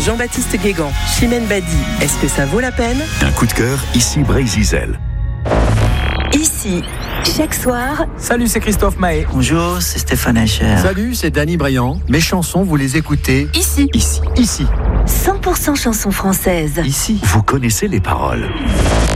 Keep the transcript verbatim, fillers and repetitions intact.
Jean-Baptiste Guégan, Chimène Badi, est-ce que ça vaut la peine? Un coup de cœur, ici Bray-Zizel. Ici, chaque soir. Salut, c'est Christophe Mahé. Bonjour, c'est Stéphane Echer. Salut, c'est Danny Briand. Mes chansons, vous les écoutez Ici. Ici. Ici. cent pour cent chansons françaises. Ici. Vous connaissez les paroles.